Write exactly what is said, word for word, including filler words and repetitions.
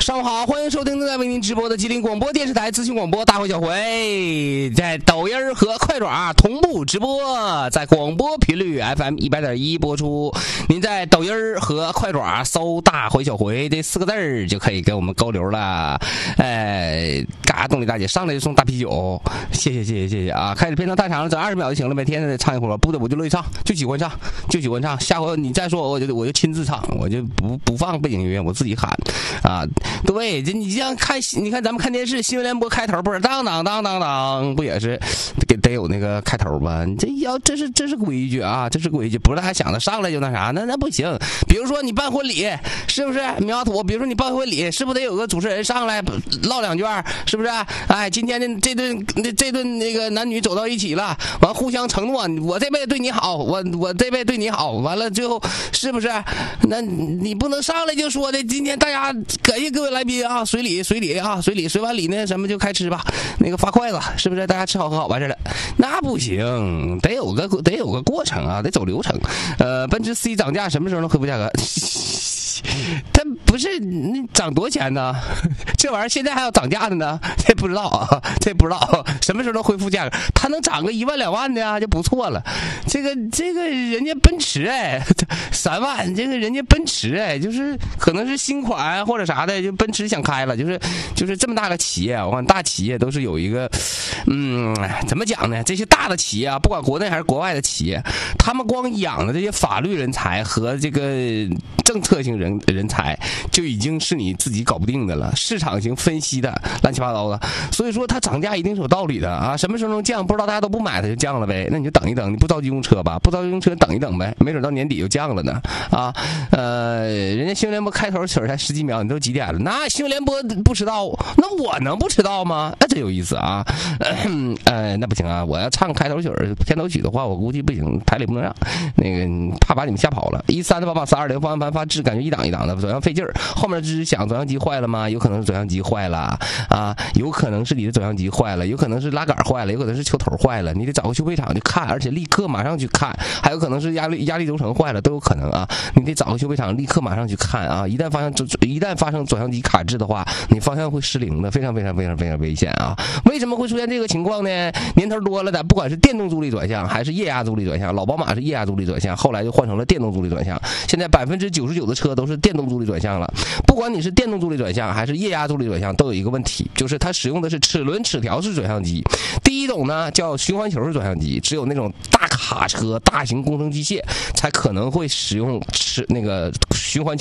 上午好，欢迎收听正在为您直播的吉林广播电视台资讯广播大会小会，在抖音和快爪同步直播，在广播频率 F M 一百点一播出。您在抖音和快爪搜大会小会这四个字儿就可以跟我们交流了。哎，干啥动力大姐上来就送大啤酒，谢谢谢谢谢谢啊！开始片长太长了，整二十秒就行了，每天得唱一会儿，不得我就乐意唱，就喜欢唱，就喜欢唱。下回你再说我就我就亲自唱，我就不不放背景音乐，我自己喊啊。对，这你这样看，你看咱们看电视，新闻联播开头不是当当当当当，不也是得得有那个开头吧？你这要这是这是规矩啊，这是规矩，不是他想的上来就那啥，那那不行。比如说你办婚礼，是不是苗土？比如说你办婚礼，是不是得有个主持人上来唠两句，是不是？哎，今天的这顿这顿那个男女走到一起了，完互相承诺，我这辈子对你好，我我这辈子对你好，完了最后是不是？那你不能上来就说的，今天大家感谢各位来宾啊，随礼随礼啊，随礼随完礼呢，什么就开吃吧，那个发筷子，是不是？大家吃好喝好完事了，那不行，得有个得有个过程啊，得走流程。呃，奔驰 C 涨价什么时候能恢复价格？它不是那涨多钱呢？这玩意儿现在还要涨价的呢？这不知道啊，这不知道什么时候能恢复价格？它能涨个一万两万的啊，就不错了。这个这个人家奔驰哎，三万，这个人家奔驰哎，就是可能是新款或者啥的，就奔驰想开了，就是就是这么大个企业，我看大企业都是有一个，嗯，怎么讲呢？这些大的企业啊，不管国内还是国外的企业，他们光养的这些法律人才和这个政策性人人才就已经是你自己搞不定的了，市场型分析的乱七八糟的，所以说它涨价一定是有道理的啊！什么时候能降？不知道，大家都不买它就降了呗，那你就等一等，你不着急用车吧？不着急用车等一等呗，没准到年底就降了呢啊！呃，人家新闻联播开头曲才十几秒，你都几点了？那新闻联播不迟到，那我能不迟到吗？那真有意思啊！呃，那不行啊，我要唱开头曲片头曲的话，我估计不行，台里不能让，那个怕把你们吓跑了。一三的八八三二零方向盘发质感觉一档一档的，左向费劲儿，后面只是想左相机坏了吗？有可能是左相机坏了啊，有可能是你的左相机坏了，有可能是拉杆坏了，有可能是球头坏了，你得找个修配厂去看，而且立刻马上去看，还有可能是压力压力轴承坏了，都有可能啊，你得找个修配厂立刻马上去看啊，一旦发生一旦发生左相机卡滞的话，你方向会失灵的，非常非常非常非常危险啊！为什么会出现这个情况呢？年头多了的，不管是电动助力转向还是液压助力转向，老宝马是液压助力转向，后来就换成了电动助力转向，现在百分之九十九的车都是电动助力转向了。不管你是电动助力转向还是液压助力转向，都有一个问题，就是它使用的是齿轮齿条式转向机。第一种呢叫循环球式转向机，只有那种大卡车、大型工程机械才可能会使用齿那个循环球